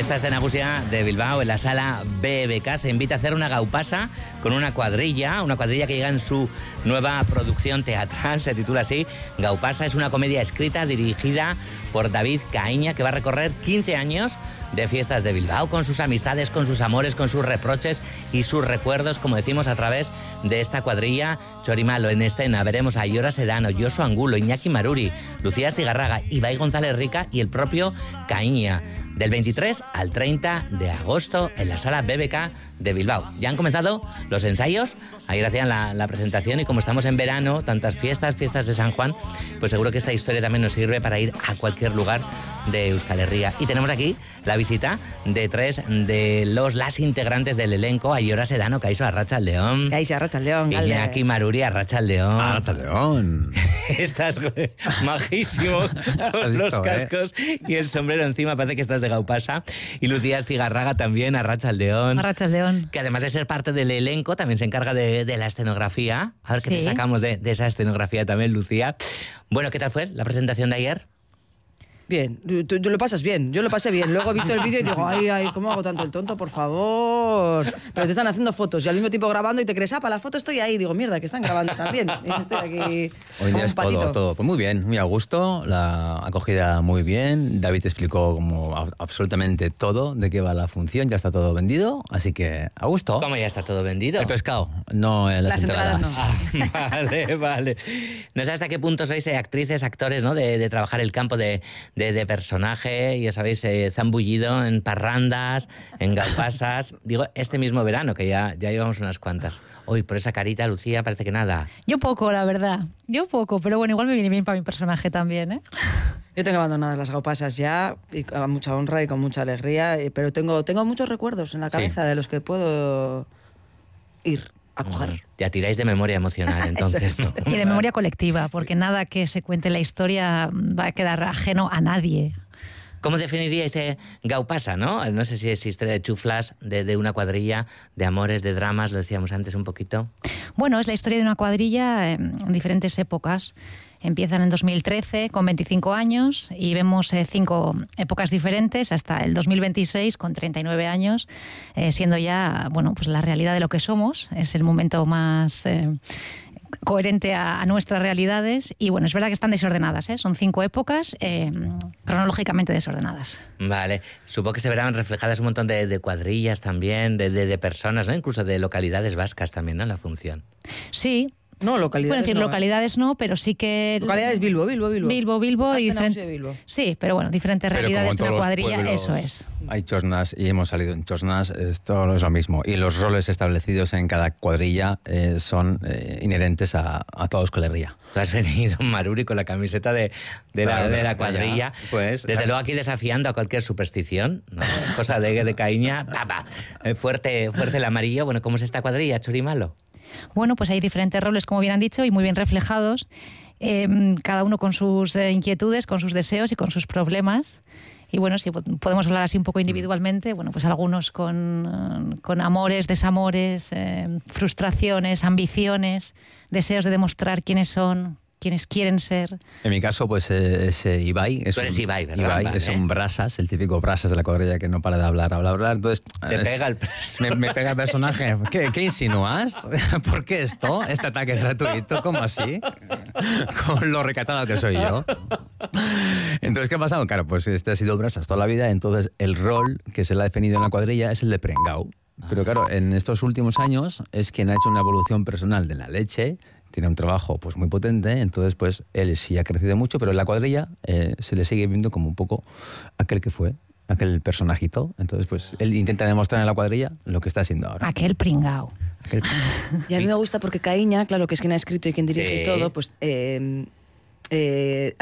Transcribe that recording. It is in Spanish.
Esta escena nagusia de Bilbao, en la sala BBK, se invita a hacer una gaupasa con una cuadrilla que llega en su nueva producción teatral, se titula así, Gaupasa. Es una comedia escrita, dirigida por David Caíña, que va a recorrer 15 años de fiestas de Bilbao, con sus amistades, con sus amores, con sus reproches y sus recuerdos, como decimos, a través de esta cuadrilla Chori Malo. En escena veremos a Aiora Sedano, Josu Angulo, Iñaki Maruri, Lucía Astigarraga, Ibai González Rica y el propio Caíña, del 23 al 30 de agosto en la sala BBK de Bilbao. Ya han comenzado los ensayos, ayer hacían la presentación, y como estamos en verano, tantas fiestas de San Juan, pues seguro que esta historia también nos sirve para ir a cualquier lugar de Euskal Herria. Y tenemos aquí la visita de tres de las integrantes del elenco: Aiora Sedano, Kaixo Arratsaldeon. Kaixo Arratsaldeon. Iñaki Maruri, Arratsaldeon. Arratsaldeon. Estás majísimo con los cascos y el sombrero encima, parece que estás de gaupasa. Y Lucía Astigarraga también, Arratsaldeon. Arratsaldeon. Que además de ser parte del elenco, también se encarga de la escenografía. A ver qué te sacamos de esa escenografía también, Lucía. Bueno, ¿qué tal fue la presentación de ayer? Bien, tú lo pasas bien, yo lo pasé bien. Luego he visto el vídeo y digo, ay, ¿cómo hago tanto el tonto? Por favor. Pero te están haciendo fotos y al mismo tiempo grabando y te crees, para la foto estoy ahí. Digo, mierda, que están grabando también. Y estoy aquí. Hoy día es todo. Pues muy bien, muy a gusto, la acogida muy bien. David explicó como absolutamente todo de qué va la función, ya está todo vendido, así que a gusto. ¿Cómo ya está todo vendido? El pescado, no las entradas. No. Vale. No sé hasta qué punto sois actrices, actores, ¿no? De trabajar el campo de personaje, ya sabéis, zambullido en parrandas, en gaupasas. Digo, este mismo verano, que ya llevamos unas cuantas. Hoy, por esa carita, Lucía, parece que nada. Yo poco, la verdad. Pero bueno, igual me viene bien para mi personaje también, ¿eh? Yo tengo abandonadas las gaupasas ya, y con mucha honra y con mucha alegría, pero tengo muchos recuerdos en la cabeza de los que puedo ir a coger. Ya tiráis de memoria emocional, entonces. Eso. Y de memoria colectiva, porque nada que se cuente en la historia va a quedar ajeno a nadie. ¿Cómo definiríais gaupasa, no? No sé si es historia de chuflas, de una cuadrilla, de amores, de dramas, lo decíamos antes un poquito. Bueno, es la historia de una cuadrilla en diferentes épocas. Empiezan en 2013 con 25 años y vemos 5 épocas diferentes hasta el 2026 con 39 años, siendo ya, bueno, pues la realidad de lo que somos. Es el momento más coherente a nuestras realidades. Y bueno, es verdad que están desordenadas, ¿eh? Son 5 épocas cronológicamente desordenadas. Vale. Supongo que se verán reflejadas un montón de cuadrillas también, de personas, ¿no? Incluso de localidades vascas también, ¿no? En la función. Sí. No, localidades Puedo decir no. localidades no, pero sí que... Localidades Bilbo y diferentes... Bilbo. Sí, pero bueno, diferentes realidades de una cuadrilla, eso es. Hay chosnas y hemos salido en chosnas, esto no es lo mismo. Y los roles establecidos en cada cuadrilla son inherentes a toda Euskal Herria. Tú has venido, Maruri, con la camiseta de la cuadrilla. Pues, desde luego aquí desafiando a cualquier superstición, ¿no? Cosa de Caíña. Fuerte el amarillo. Bueno, ¿cómo es esta cuadrilla, Chori Malo? Bueno, pues hay diferentes roles, como bien han dicho, y muy bien reflejados, cada uno con sus inquietudes, con sus deseos y con sus problemas. Y bueno, si podemos hablar así un poco individualmente, bueno, pues algunos con amores, desamores, frustraciones, ambiciones, deseos de demostrar quiénes son, quienes quieren ser. En mi caso, pues es Ibai. Tú eres Ibai, ¿verdad? Ibai, vale. Es un brasas, el típico brasas de la cuadrilla que no para de hablar. Entonces, Te pega el personaje. Me pega el personaje. ¿Qué insinúas? ¿Por qué esto? ¿Este ataque gratuito? ¿Cómo así? Con lo recatado que soy yo. Entonces, ¿qué ha pasado? Claro, pues este ha sido brasas toda la vida, entonces el rol que se le ha definido en la cuadrilla es el de prengao. Pero claro, en estos últimos años es quien ha hecho una evolución personal de la leche. Tiene un trabajo pues muy potente, entonces pues él sí ha crecido mucho, pero en la cuadrilla se le sigue viendo como un poco aquel personajito. Entonces pues él intenta demostrar en la cuadrilla lo que está haciendo ahora. Aquel pringao. Y a mí me gusta porque Caíña, claro, que es quien ha escrito y quien dirige y todo, pues